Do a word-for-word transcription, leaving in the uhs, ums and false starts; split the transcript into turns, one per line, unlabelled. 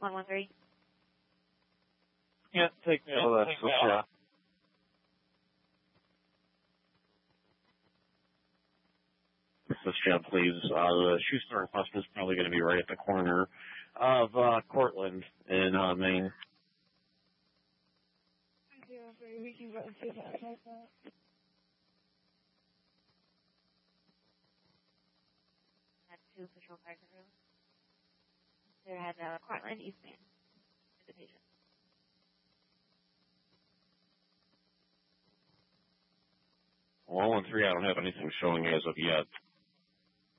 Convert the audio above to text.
one one three.
Yeah, take me out.
Oh, that's, yeah. This jump, please. Uh, the Schuster and Cluster is probably going to be right at the corner of uh, Cortland in uh, Maine.
We can go and see that. Had two patrol cars in the room. There had uh, Cortland, East Maine. The patient.
Well, one one three, I don't have anything showing as of yet.